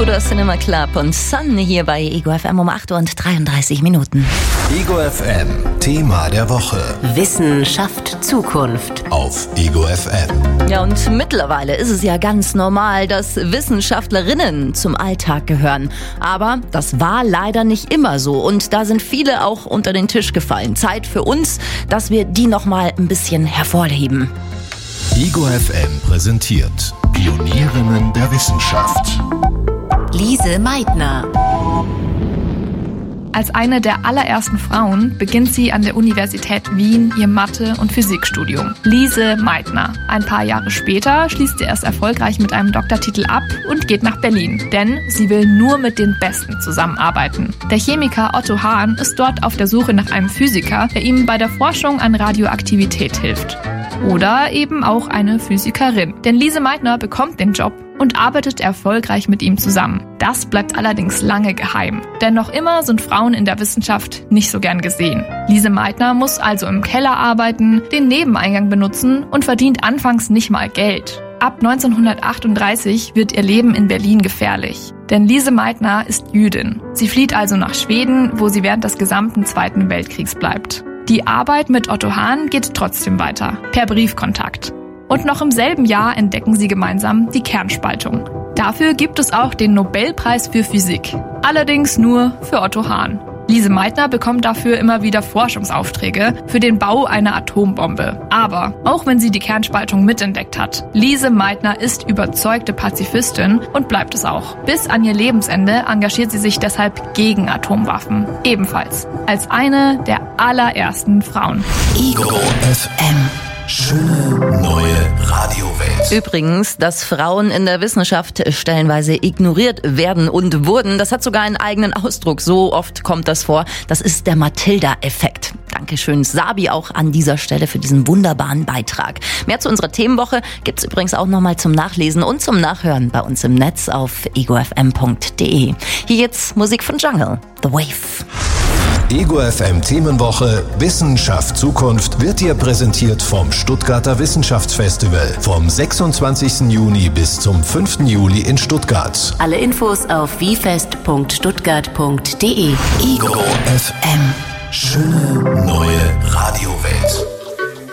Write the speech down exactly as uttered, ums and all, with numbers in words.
Tudor Cinema Club und Sun hier bei Ego F M um acht Uhr und dreiunddreißig Minuten. Ego F M, Thema der Woche. Wissenschaft Zukunft. Auf Ego F M. Ja, und mittlerweile ist es ja ganz normal, dass Wissenschaftlerinnen zum Alltag gehören. Aber das war leider nicht immer so und da sind viele auch unter den Tisch gefallen. Zeit für uns, dass wir die nochmal ein bisschen hervorheben. Ego F M präsentiert Pionierinnen der Wissenschaft. Lise Meitner. Als eine der allerersten Frauen beginnt sie an der Universität Wien ihr Mathe- und Physikstudium. Lise Meitner. Ein paar Jahre später schließt sie erst erfolgreich mit einem Doktortitel ab und geht nach Berlin. Denn sie will nur mit den Besten zusammenarbeiten. Der Chemiker Otto Hahn ist dort auf der Suche nach einem Physiker, der ihm bei der Forschung an Radioaktivität hilft. Oder eben auch eine Physikerin. Denn Lise Meitner bekommt den Job und arbeitet erfolgreich mit ihm zusammen. Das bleibt allerdings lange geheim. Denn noch immer sind Frauen in der Wissenschaft nicht so gern gesehen. Lise Meitner muss also im Keller arbeiten, den Nebeneingang benutzen und verdient anfangs nicht mal Geld. Ab neunzehnhundertachtunddreißig wird ihr Leben in Berlin gefährlich. Denn Lise Meitner ist Jüdin. Sie flieht also nach Schweden, wo sie während des gesamten Zweiten Weltkriegs bleibt. Die Arbeit mit Otto Hahn geht trotzdem weiter, per Briefkontakt. Und noch im selben Jahr entdecken sie gemeinsam die Kernspaltung. Dafür gibt es auch den Nobelpreis für Physik. Allerdings nur für Otto Hahn. Lise Meitner bekommt dafür immer wieder Forschungsaufträge für den Bau einer Atombombe. Aber auch wenn sie die Kernspaltung mitentdeckt hat, Lise Meitner ist überzeugte Pazifistin und bleibt es auch. Bis an ihr Lebensende engagiert sie sich deshalb gegen Atomwaffen. Ebenfalls als eine der allerersten Frauen. Ego F M. Schöne neue Radiowelt. Übrigens, dass Frauen in der Wissenschaft stellenweise ignoriert werden und wurden, das hat sogar einen eigenen Ausdruck. So oft kommt das vor. Das ist der Matilda-Effekt. Dankeschön, Sabi, auch an dieser Stelle für diesen wunderbaren Beitrag. Mehr zu unserer Themenwoche gibt's übrigens auch nochmal zum Nachlesen und zum Nachhören bei uns im Netz auf ego f m punkt d e. Hier jetzt Musik von Jungle, The Wave. Ego F M Themenwoche Wissenschaft Zukunft wird dir präsentiert vom Stuttgarter Wissenschaftsfestival vom sechsundzwanzigsten Juni bis zum fünften Juli in Stuttgart. Alle Infos auf wifest punkt stuttgart punkt d e. Ego F M. Schöne neue Radiowelt.